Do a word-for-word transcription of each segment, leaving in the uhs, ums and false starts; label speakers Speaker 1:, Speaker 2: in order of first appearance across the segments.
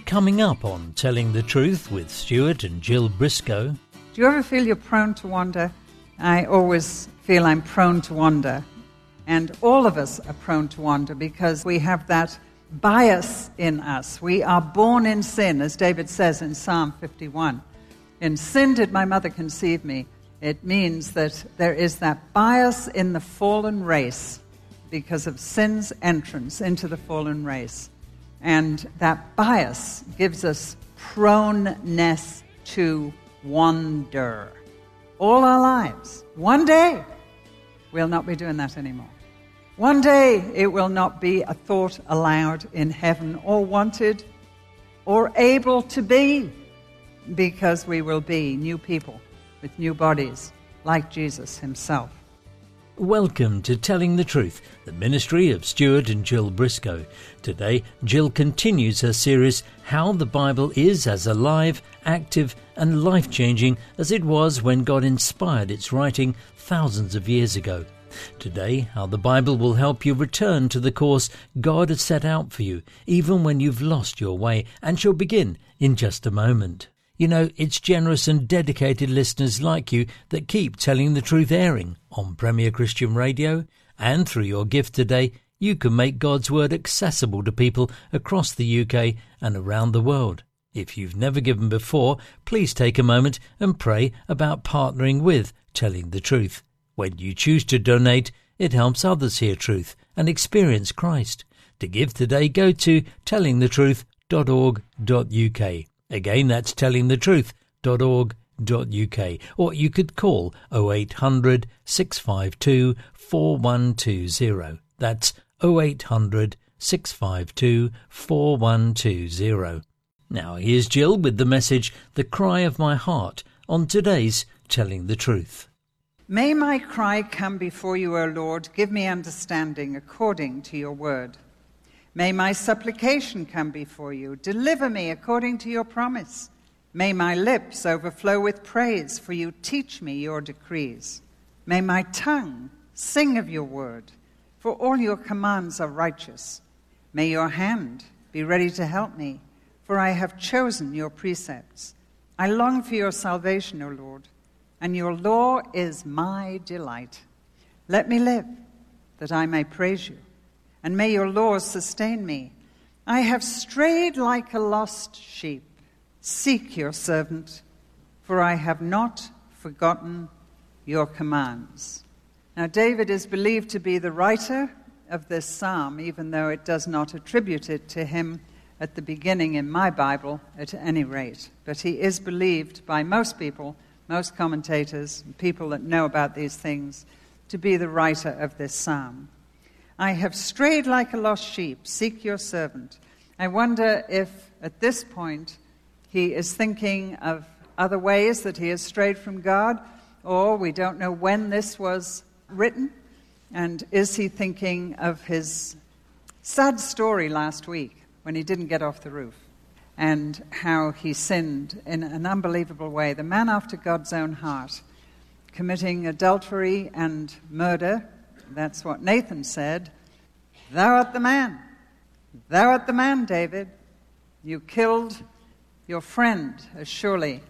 Speaker 1: Coming up on Telling the Truth with Stuart and Jill Briscoe.
Speaker 2: Do you ever feel you're prone to wander? I always feel I'm prone to wander. And all of us are prone to wander because we have that bias in us. We are born in sin, as David says in Psalm fifty-one. In sin did my mother conceive me. It means that there is that bias in the fallen race because of sin's entrance into the fallen race. And that bias gives us proneness to wander. All our lives. One day, we'll not be doing that anymore. One day, it will not be a thought aloud in heaven or wanted or able to be, because we will be new people with new bodies like Jesus himself.
Speaker 1: Welcome to Telling the Truth, the ministry of Stuart and Jill Briscoe. Today, Jill continues her series, How the Bible is as alive, active and life-changing as it was when God inspired its writing thousands of years ago. Today, how the Bible will help you return to the course God has set out for you, even when you've lost your way, and she'll begin in just a moment. You know, it's generous and dedicated listeners like you that keep Telling the Truth airing on Premier Christian Radio, and through your gift today, you can make God's Word accessible to people across the U K and around the world. If you've never given before, please take a moment and pray about partnering with Telling the Truth. When you choose to donate, it helps others hear truth and experience Christ. To give today, go to telling the truth dot org dot U K. Again, that's telling the truth dot org dot U K. Or you could call oh eight hundred, six five two, four one two zero. That's oh eight hundred, six five two, four one two zero. Now here's Jill with the message, The Cry of My Heart, on today's Telling the Truth.
Speaker 2: May my cry come before you, O Lord. Give me understanding according to your word. May my supplication come before you. Deliver me according to your promise. May my lips overflow with praise, for you teach me your decrees. May my tongue sing of your word, for all your commands are righteous. May your hand be ready to help me, for I have chosen your precepts. I long for your salvation, O Lord, and your law is my delight. Let me live, that I may praise you, and may your laws sustain me. I have strayed like a lost sheep. Seek your servant, for I have not forgotten your commands. Now, David is believed to be the writer of this psalm, even though it does not attribute it to him at the beginning in my Bible, at any rate. But he is believed by most people, most commentators, people that know about these things, to be the writer of this psalm. I have strayed like a lost sheep. Seek your servant. I wonder if at this point he is thinking of other ways that he has strayed from God, or we don't know when this was written. And is he thinking of his sad story last week when he didn't get off the roof and how he sinned in an unbelievable way? The man after God's own heart, committing adultery and murder. That's what Nathan said. Thou art the man. Thou art the man, David. You killed your friend as surely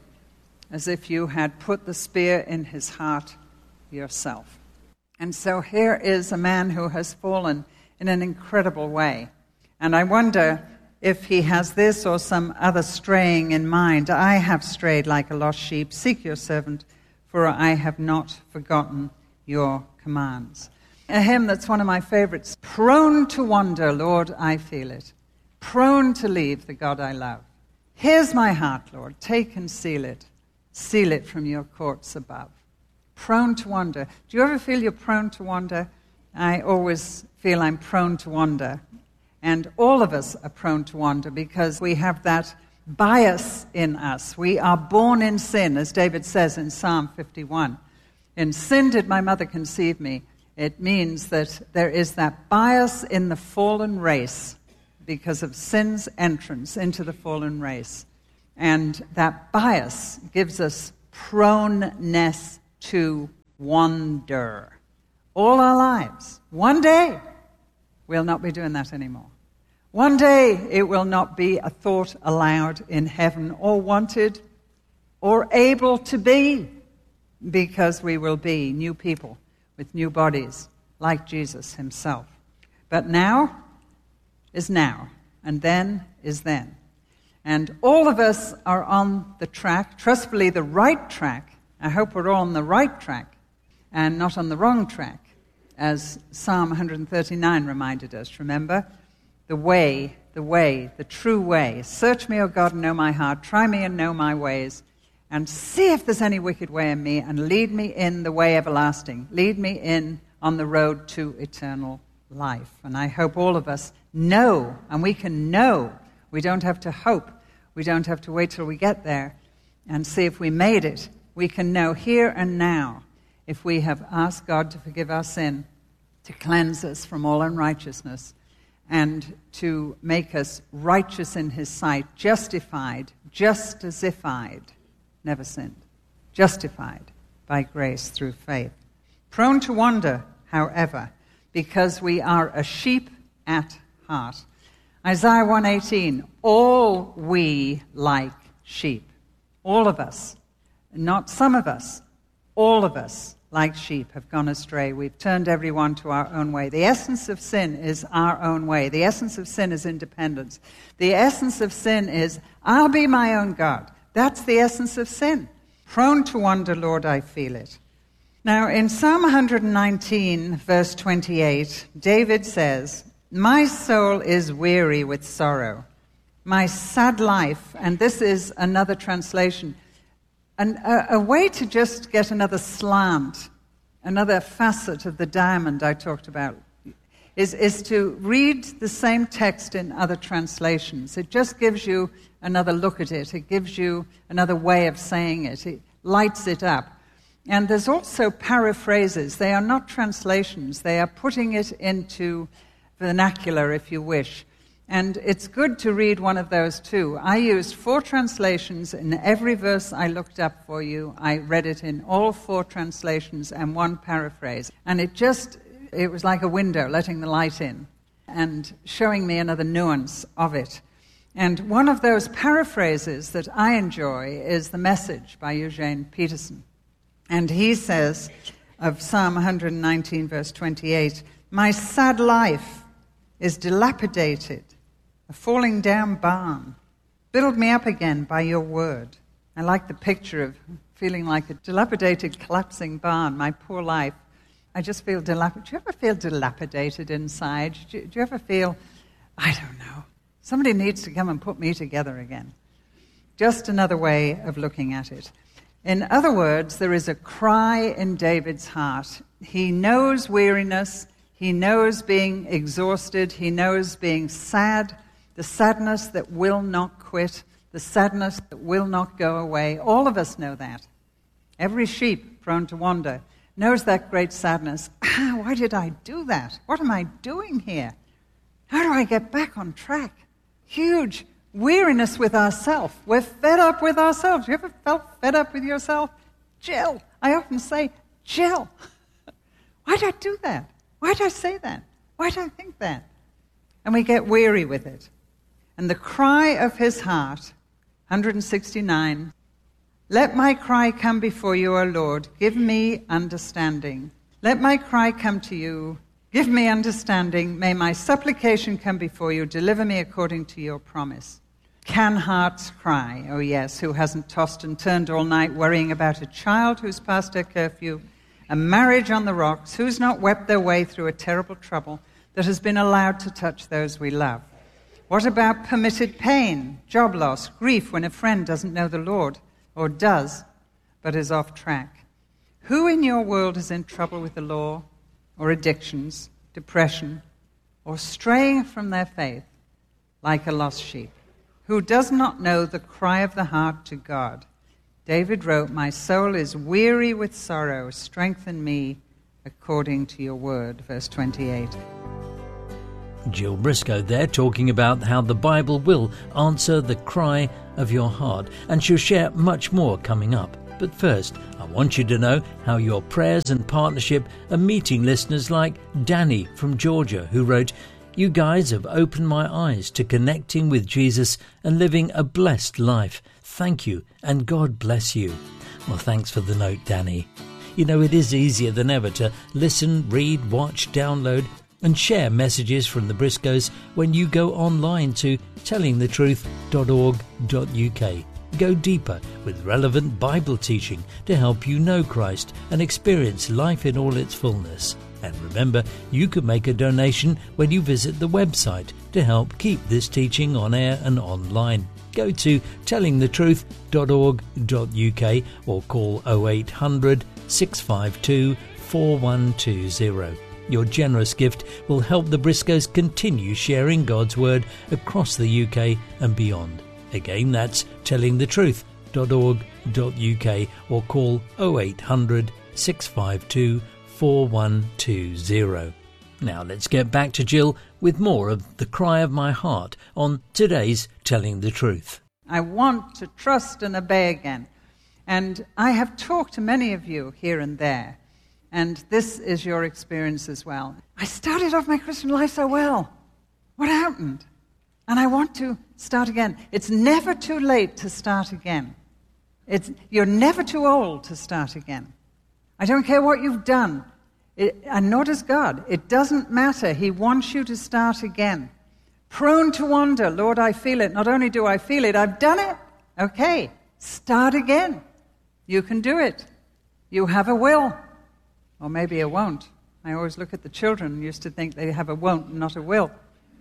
Speaker 2: as if you had put the spear in his heart yourself. And so here is a man who has fallen in an incredible way. And I wonder if he has this or some other straying in mind. I have strayed like a lost sheep. Seek your servant, for I have not forgotten your commands. A hymn that's one of my favorites. Prone to wander, Lord, I feel it. Prone to leave the God I love. Here's my heart, Lord. Take and seal it. Seal it from your courts above. Prone to wander. Do you ever feel you're prone to wander? I always feel I'm prone to wander. And all of us are prone to wander because we have that bias in us. We are born in sin, as David says in Psalm fifty-one. In sin did my mother conceive me. It means that there is that bias in the fallen race because of sin's entrance into the fallen race. And that bias gives us proneness to wander. All our lives. One day, we'll not be doing that anymore. One day it will not be a thought aloud in heaven, or wanted, or able to be, because we will be new people with new bodies, like Jesus himself. But now is now, and then is then. And all of us are on the track, trustfully the right track. I hope we're all on the right track and not on the wrong track, as Psalm one thirty-nine reminded us. Remember? The way, the way, the true way. Search me, O God, and know my heart. Try me and know my ways. And see if there's any wicked way in me, and lead me in the way everlasting. Lead me in on the road to eternal life. And I hope all of us know, and we can know. We don't have to hope. We don't have to wait till we get there and see if we made it. We can know here and now, if we have asked God to forgive our sin, to cleanse us from all unrighteousness, and to make us righteous in his sight, justified, just-as-if-I'd never sinned, justified by grace through faith. Prone to wander, however, because we are a sheep at heart. Isaiah one eighteen, all we like sheep, all of us, not some of us, all of us like sheep have gone astray. We've turned everyone to our own way. The essence of sin is our own way. The essence of sin is independence. The essence of sin is, I'll be my own God. That's the essence of sin. Prone to wander, Lord, I feel it. Now, in Psalm one nineteen, verse twenty-eight, David says, my soul is weary with sorrow. My sad life, and this is another translation, an, a, a way to just get another slant, another facet of the diamond I talked about, is, is to read the same text in other translations. It just gives you another look at it. It gives you another way of saying it. It lights it up. And there's also paraphrases. They are not translations. They are putting it into vernacular, if you wish. And it's good to read one of those too. I used four translations in every verse I looked up for you. I read it in all four translations and one paraphrase. And it just, it was like a window letting the light in and showing me another nuance of it. And one of those paraphrases that I enjoy is The Message by Eugene Peterson. And he says of Psalm one nineteen, verse twenty-eight, my sad life is dilapidated, a falling down barn. Build me up again by your word. I like the picture of feeling like a dilapidated, collapsing barn, my poor life. I just feel dilapidated. Do you ever feel dilapidated inside? Do you, do you ever feel, I don't know, somebody needs to come and put me together again? Just another way of looking at it. In other words, there is a cry in David's heart. He knows weariness. He knows being exhausted. He knows being sad, the sadness that will not quit, the sadness that will not go away. All of us know that. Every sheep prone to wander knows that great sadness. Ah, why did I do that? What am I doing here? How do I get back on track? Huge weariness with ourselves. We're fed up with ourselves. You ever felt fed up with yourself? Jill. I often say, Jill. Why did I do that? Why did I say that? Why did I think that? And we get weary with it. And the cry of his heart, one sixty-nine, let my cry come before you, O Lord. Give me understanding. Let my cry come to you. Give me understanding. May my supplication come before you. Deliver me according to your promise. Can hearts cry? Oh yes, who hasn't tossed and turned all night worrying about a child who's past her curfew, a marriage on the rocks, who's not wept their way through a terrible trouble that has been allowed to touch those we love? What about permitted pain, job loss, grief when a friend doesn't know the Lord, or does, but is off track? Who in your world is in trouble with the law, or addictions, depression, or straying from their faith like a lost sheep? Who does not know the cry of the heart to God? David wrote, my soul is weary with sorrow. Strengthen me according to your word. Verse twenty-eight.
Speaker 1: Jill Briscoe there talking about how the Bible will answer the cry of your heart. And she'll share much more coming up. But first, I want you to know how your prayers and partnership are meeting listeners like Danny from Georgia, who wrote, You guys have opened my eyes to connecting with Jesus and living a blessed life. Thank you, and God bless you. Well, thanks for the note, Danny. You know, it is easier than ever to listen, read, watch, download, and share messages from the Briscoes when you go online to telling the truth dot org dot U K. Go deeper with relevant Bible teaching to help you know Christ and experience life in all its fullness. And remember, you can make a donation when you visit the website to help keep this teaching on air and online. Go to telling the truth dot org dot U K or call oh eight hundred, six five two, four one two zero. Your generous gift will help the Briscoes continue sharing God's Word across the U K and beyond. Again, that's telling the truth dot org dot U K or call oh eight hundred, six five two, four one two zero. Now let's get back to Jill with more of the cry of my heart on today's Telling the Truth.
Speaker 2: I want to trust and obey again. And I have talked to many of you here and there, and this is your experience as well. I started off my Christian life so well. What happened? And I want to start again. It's never too late to start again. It's, you're never too old to start again. I don't care what you've done, it, and nor does God. It doesn't matter. He wants you to start again. Prone to wander, Lord, I feel it. Not only do I feel it, I've done it. Okay, start again. You can do it. You have a will. Or maybe a won't. I always look at the children and used to think they have a won't and not a will.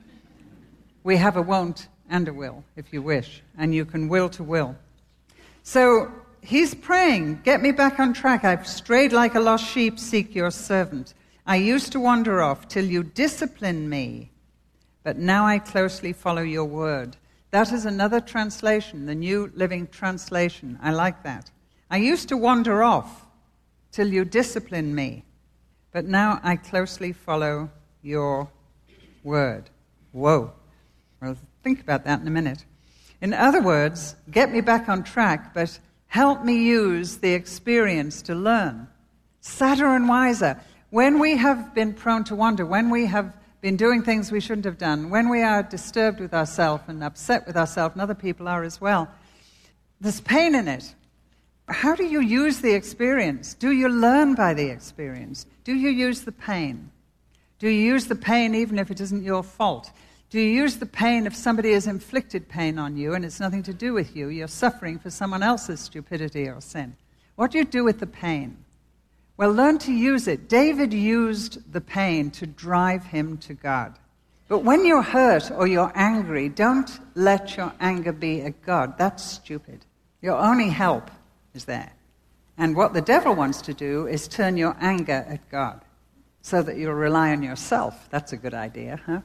Speaker 2: We have a won't and a will, if you wish, and you can will to will. So he's praying, get me back on track. I've strayed like a lost sheep, seek your servant. I used to wander off till you disciplined me, but now I closely follow your word. That is another translation, the New Living Translation. I like that. I used to wander off till you disciplined me, but now I closely follow your word. Whoa. Well, think about that in a minute. In other words, get me back on track, but help me use the experience to learn. Sadder and wiser. When we have been prone to wander, when we have been doing things we shouldn't have done, when we are disturbed with ourselves and upset with ourselves, and other people are as well, there's pain in it. How do you use the experience? Do you learn by the experience? Do you use the pain? Do you use the pain even if it isn't your fault? Do you use the pain if somebody has inflicted pain on you and it's nothing to do with you? You're suffering for someone else's stupidity or sin. What do you do with the pain? Well, learn to use it. David used the pain to drive him to God. But when you're hurt or you're angry, don't let your anger be at God. That's stupid. Your only help is there. And what the devil wants to do is turn your anger at God so that you'll rely on yourself. That's a good idea, huh?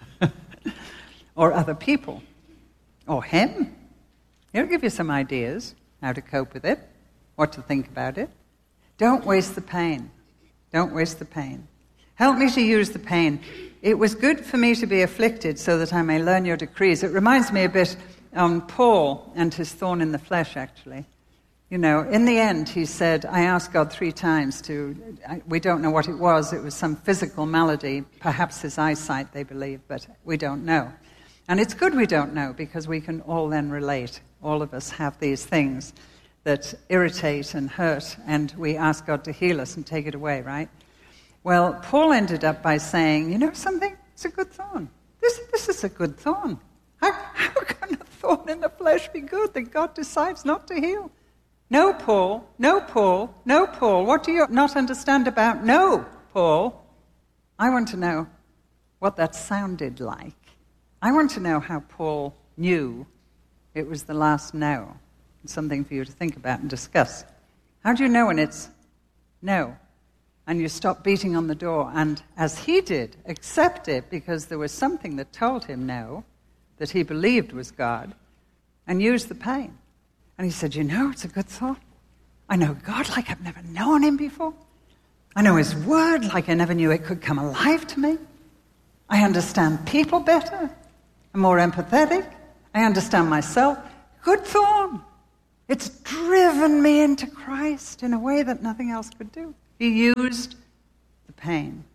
Speaker 2: Or other people, or him. He'll give you some ideas how to cope with it, what to think about it. Don't waste the pain. Don't waste the pain. Help me to use the pain. It was good for me to be afflicted so that I may learn your decrees. It reminds me a bit on Paul and his thorn in the flesh, actually. You know, in the end, he said, I asked God three times to, we don't know what it was. It was some physical malady, perhaps his eyesight, they believe, but we don't know. And it's good we don't know, because we can all then relate. All of us have these things that irritate and hurt, and we ask God to heal us and take it away, right? Well, Paul ended up by saying, you know something? It's a good thorn. This, this is a good thorn. How, how can a thorn in the flesh be good that God decides not to heal? No, Paul. No, Paul. No, Paul. What do you not understand about no, Paul? I want to know what that sounded like. I want to know how Paul knew it was the last no. It's something for you to think about and discuss. How do you know when it's no? And you stop beating on the door and, as he did, accept it because there was something that told him no, that he believed was God, and use the pain. And he said, you know, it's a good thought. I know God like I've never known him before. I know his word like I never knew it could come alive to me. I understand people better. I'm more empathetic. I understand myself. Good thorn. It's driven me into Christ in a way that nothing else could do. He used the pain.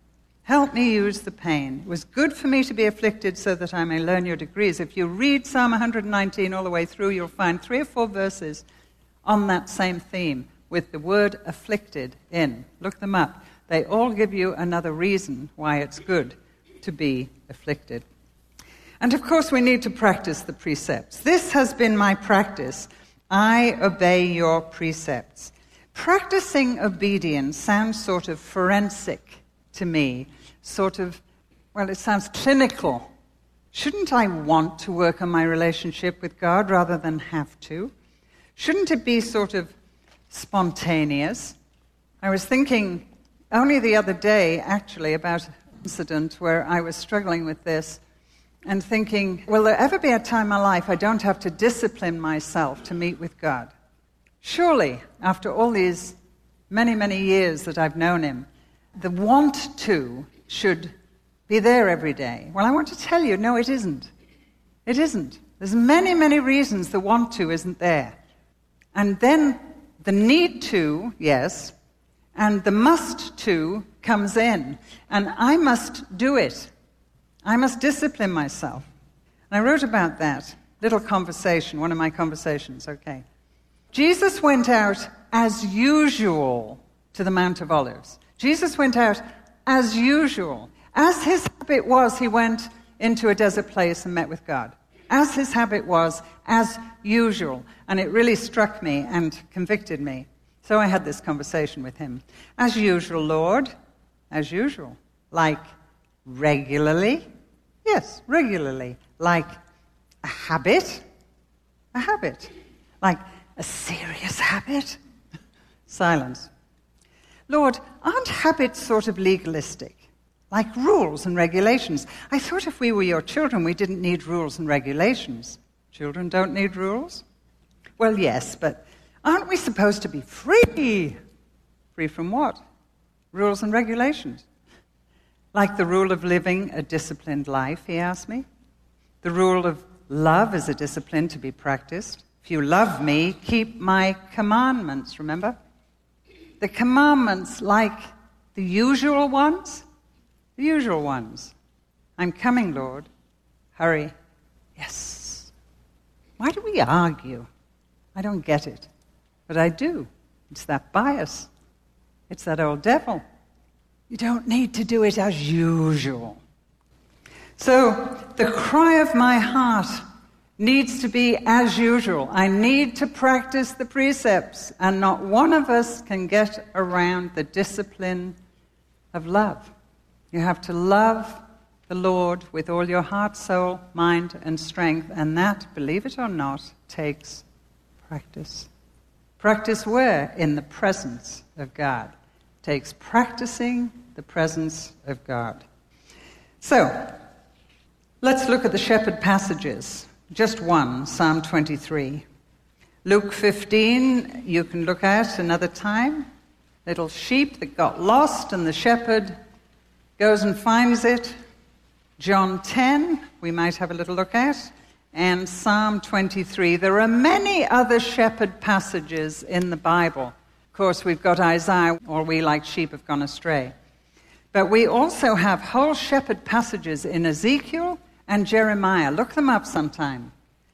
Speaker 2: Help me use the pain. It was good for me to be afflicted so that I may learn your degrees. If you read Psalm one hundred nineteen all the way through, you'll find three or four verses on that same theme with the word afflicted in. Look them up. They all give you another reason why it's good to be afflicted. And of course, we need to practice the precepts. This has been my practice. I obey your precepts. Practicing obedience sounds sort of forensic to me, sort of, well, it sounds clinical. Shouldn't I want to work on my relationship with God rather than have to? Shouldn't it be sort of spontaneous? I was thinking only the other day, actually, about an incident where I was struggling with this and thinking, will there ever be a time in my life I don't have to discipline myself to meet with God? Surely, after all these many, many years that I've known him, the want to should be there every day. Well, I want to tell you, no, it isn't. It isn't. There's many, many reasons the want to isn't there. And then the need to, yes, and the must to comes in. And I must do it. I must discipline myself. And I wrote about that little conversation, one of my conversations, okay. Jesus went out as usual to the Mount of Olives. Jesus went out as usual. As his habit was, he went into a desert place and met with God. As his habit was, as usual. And it really struck me and convicted me. So I had this conversation with him. As usual, Lord. As usual. Like regularly. Yes, regularly. Like a habit. A habit. Like a serious habit. Silence. Lord, aren't habits sort of legalistic? Like rules and regulations? I thought if we were your children, we didn't need rules and regulations. Children don't need rules? Well, yes, but aren't we supposed to be free? Free from what? Rules and regulations. Like the rule of living a disciplined life, he asked me. The rule of love is a discipline to be practiced. If you love me, keep my commandments, remember? The commandments, like the usual ones, the usual ones. I'm coming, Lord. Hurry. Yes. Why do we argue? I don't get it. But I do. It's that bias. It's that old devil. You don't need to do it as usual. So the cry of my heart needs to be as usual. I need to practice the precepts, and not one of us can get around the discipline of love. You have to love the Lord with all your heart, soul, mind, and strength, and that, believe it or not, takes practice. Practice where? In the presence of God. It takes practicing the presence of God. So, let's look at the shepherd passages. Just one, Psalm twenty-three. Luke fifteen, you can look at another time. Little sheep that got lost and the shepherd goes and finds it. John ten, we might have a little look at. And Psalm twenty-three. There are many other shepherd passages in the Bible. Of course, we've got Isaiah, or we like sheep have gone astray. But we also have whole shepherd passages in Ezekiel and Jeremiah. Look them up sometime.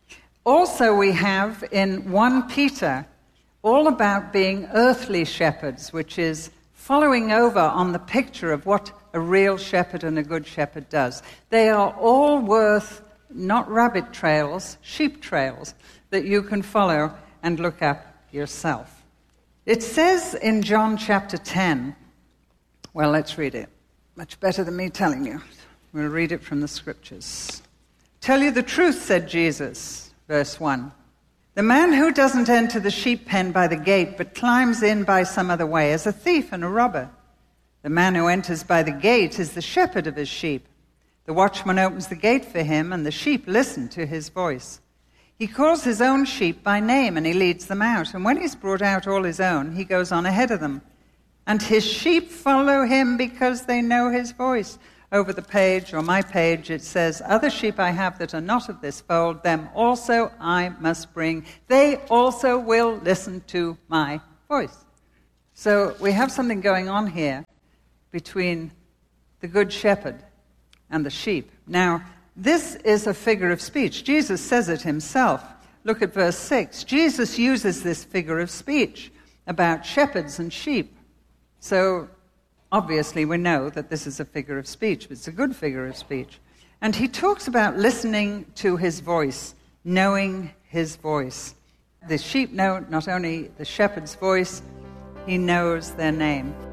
Speaker 2: Also we have in First Peter all about being earthly shepherds, which is following over on the picture of what a real shepherd and a good shepherd does. They are all worth not rabbit trails, sheep trails that you can follow and look up yourself. It says in John chapter ten, well, let's read it. Much better than me telling you. We'll read it from the scriptures. Tell you the truth, said Jesus, verse one. The man who doesn't enter the sheep pen by the gate, but climbs in by some other way, is a thief and a robber. The man who enters by the gate is the shepherd of his sheep. The watchman opens the gate for him, and the sheep listen to his voice. He calls his own sheep by name, and he leads them out. And when he's brought out all his own, he goes on ahead of them. And his sheep follow him because they know his voice. Over the page, or my page, it says, other sheep I have that are not of this fold, them also I must bring. They also will listen to my voice. So we have something going on here between the good shepherd and the sheep. Now, this is a figure of speech. Jesus says it himself. Look at verse six. Jesus uses this figure of speech about shepherds and sheep. So, obviously, we know that this is a figure of speech. It's a good figure of speech. And he talks about listening to his voice, knowing his voice. The sheep know not only the shepherd's voice, he knows their name.